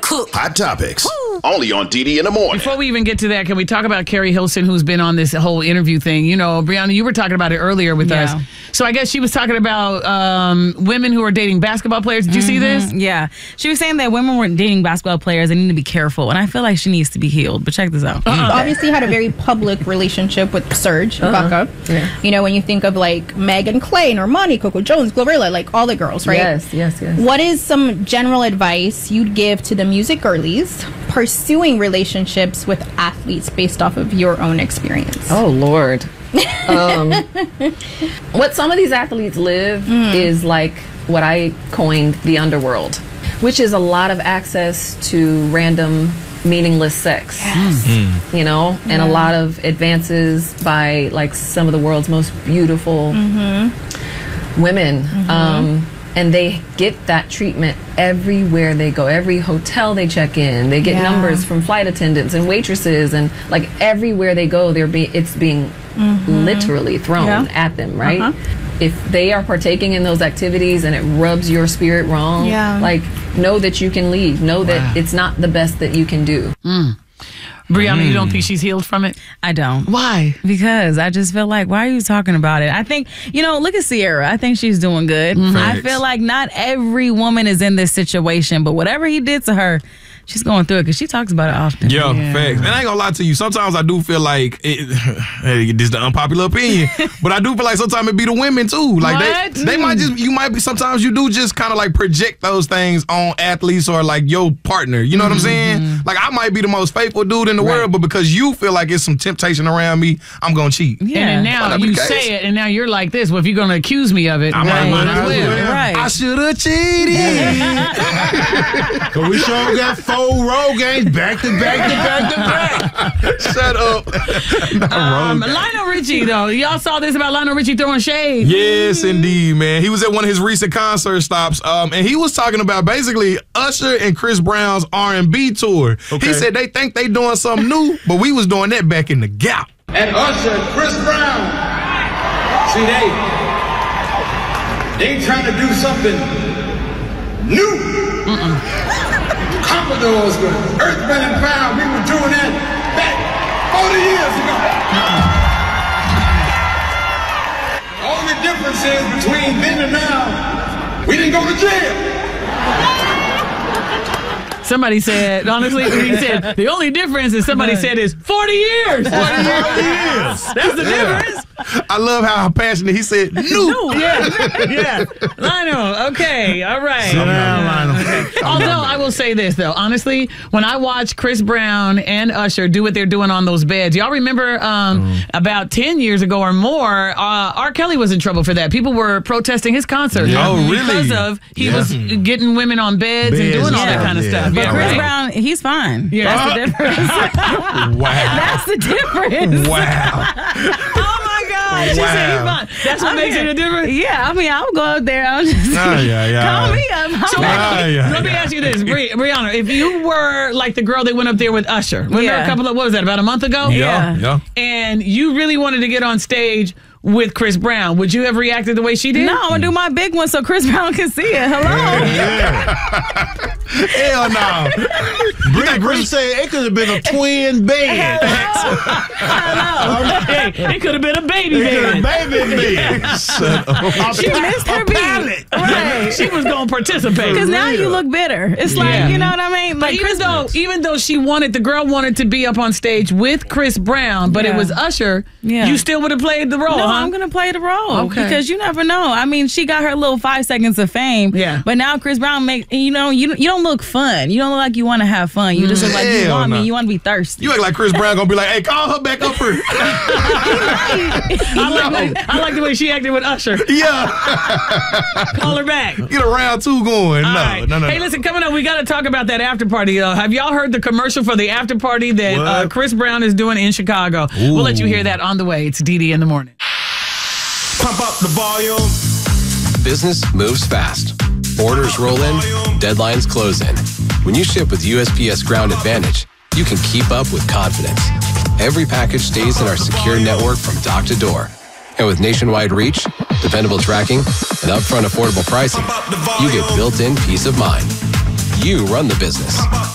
Cook. Hot Topics. Only on DD in the morning. Before we even get to that, can we talk about Carrie Hilson, who's been on this whole interview thing? You know, Brianna, you were talking about it earlier with us. So I guess she was talking about women who are dating basketball players. Did you see this? Yeah. She was saying that women who are dating basketball players, they need to be careful. And I feel like she needs to be healed. But check this out. Obviously had a very public relationship with Serge Ibaka. Yeah. You know, when you think of like Megan Clay, Normani, Coco Jones, Glorilla, like all the girls, right? Yes. What is some general advice you'd give to the music girlies pursuing relationships with athletes based off of your own experience? Oh, Lord. What some of these athletes live is like what I coined the underworld, which is a lot of access to random, meaningless sex. You know, and a lot of advances by like some of the world's most beautiful women. And they get that treatment everywhere they go. Every hotel they check in, they get numbers from flight attendants and waitresses, and like everywhere they go, it's being literally thrown at them, right? If they are partaking in those activities and it rubs your spirit wrong, like know that you can leave. Know that it's not the best that you can do. Brianna, you don't think she's healed from it? I don't. Why? Because I just feel like, why are you talking about it? I think, you know, look at Sierra. I think she's doing good. I feel like not every woman is in this situation, but whatever he did to her, she's going through it because she talks about it often. Yeah, facts. And I ain't gonna lie to you. Sometimes I do feel like this is the unpopular opinion, but I do feel like sometimes it be the women too. Like they might just sometimes you do just kind of like project those things on athletes or like your partner. You know what I'm saying? Like I might be the most faithful dude in the world, but because you feel like it's some temptation around me, I'm gonna cheat. Yeah. And then now you say it, and now you're like this. Well, if you're gonna accuse me of it, I might as well. Right. I should have cheated. Cause we sure got 4 road games back to back. Shut up. Lionel Richie, though. Y'all saw this about Lionel Richie throwing shade? Yes, indeed, man. He was at one of his recent concert stops, and he was talking about basically Usher and Chris Brown's R&B tour. He said they think they doing something new, but we was doing that back in the Gap. And Usher and Chris Brown, see, they trying to do something new. Commodores with Earth, Wind and Fire, we were doing that back 40 years ago. The only difference is between then and now, we didn't go to jail. Somebody said, honestly, he said, the only difference is somebody said is 40 years. 40 years. That's the difference. I love how passionate he said, new. Yeah. Lionel, okay, all right. Sit down, Lionel. Okay. Although I will say this, though, honestly, when I watch Chris Brown and Usher do what they're doing on those beds, y'all remember about 10 years ago or more, R. Kelly was in trouble for that. People were protesting his concert because of he was getting women on beds and doing all that kind of stuff. But Chris Brown, he's fine. Yeah. That's the difference. That's the difference. Wow. Oh my God. She said he's fine. That's what makes it a difference? Yeah, I mean, I'll go up there. I'll just call me up. So let me ask you this, Brianna, if you were like the girl that went up there with Usher, a couple of, what was that, about a month ago? Yeah. And you really wanted to get on stage with Chris Brown, would you have reacted the way she did? No, I'm going to do my big one so Chris Brown can see it. Hello. Hell no. Bree said it could have been a twin bed. Hello. Hey, it could have been a baby bed. Shut up. She missed her beat. Right. She was going to participate. Because now you look bitter. It's like, you know what I mean? Like even though the girl wanted to be up on stage with Chris Brown, but it was Usher, you still would have played the role, No, I'm going to play the role. Okay. Because you never know. I mean, she got her little 5 seconds of fame. Yeah. But now Chris Brown makes, you don't look fun. You don't look like you want to have fun. You just look like you want me. You want to be thirsty. You act like Chris Brown going to be like, hey, call her back up here. I like the way she acted with Usher. Yeah. Call her back. Get a round 2 going. No. Hey, listen, coming up, we got to talk about that after party. Have y'all heard the commercial for the after party that Chris Brown is doing in Chicago? Ooh. We'll let you hear that on the way. It's DD in the morning. Pump up the volume. Business moves fast. Orders roll in, deadlines close in. When you ship with USPS Ground Advantage, you can keep up with confidence. Every package stays in our secure network from dock to door. And with nationwide reach, dependable tracking, and upfront affordable pricing, you get built-in peace of mind. You run the business.